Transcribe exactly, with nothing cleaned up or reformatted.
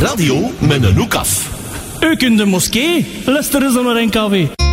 Radio met een hoek af. Ook in de moskee, luisteren ze naar N K W.